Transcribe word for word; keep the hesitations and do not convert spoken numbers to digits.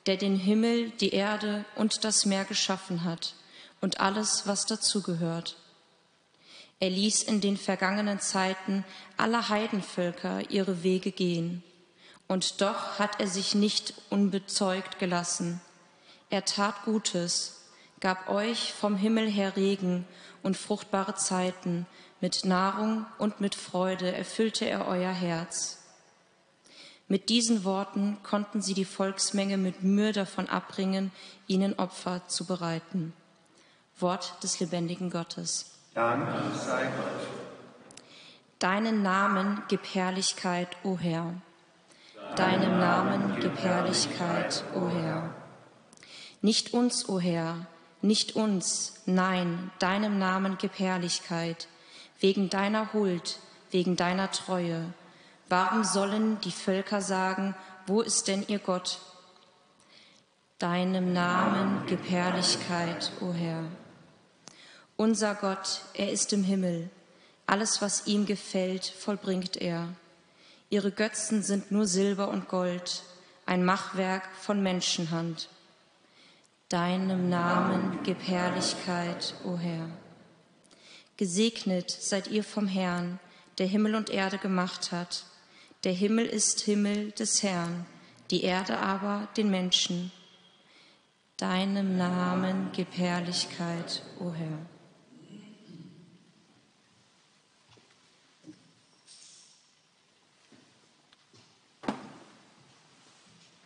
der den Himmel, die Erde und das Meer geschaffen hat und alles, was dazugehört. Er ließ in den vergangenen Zeiten aller Heidenvölker ihre Wege gehen. Und doch hat er sich nicht unbezeugt gelassen. Er tat Gutes, gab euch vom Himmel her Regen und fruchtbare Zeiten. Mit Nahrung und mit Freude erfüllte er euer Herz. Mit diesen Worten konnten sie die Volksmenge mit Mühe davon abbringen, ihnen Opfer zu bereiten. Wort des lebendigen Gottes. Dank sei Gott. Deinen Namen gib Herrlichkeit, o Herr. Deinem Namen gib Herrlichkeit, o Herr. Nicht uns, o Herr, nicht uns, nein, deinem Namen gib Herrlichkeit, wegen deiner Huld, wegen deiner Treue. Warum sollen die Völker sagen, wo ist denn ihr Gott? Deinem Namen gib Herrlichkeit, o Herr. Unser Gott, er ist im Himmel. Alles, was ihm gefällt, vollbringt er. Ihre Götzen sind nur Silber und Gold, ein Machwerk von Menschenhand. Deinem Namen gib Herrlichkeit, o Herr. Gesegnet seid ihr vom Herrn, der Himmel und Erde gemacht hat. Der Himmel ist Himmel des Herrn, die Erde aber den Menschen. Deinem Namen gib Herrlichkeit, o Herr.